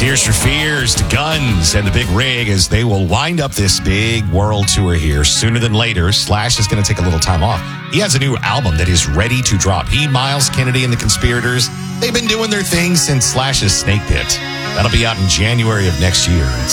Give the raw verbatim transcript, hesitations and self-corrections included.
Tears for Fears to Guns and the Big Rig as they will wind up this big world tour here sooner than later. Slash is going to take a little time off. He has a new album that is ready to drop. He, Miles Kennedy, and the Conspirators, they've been doing their thing since Slash's Snake Pit. That'll be out in January of next year. It's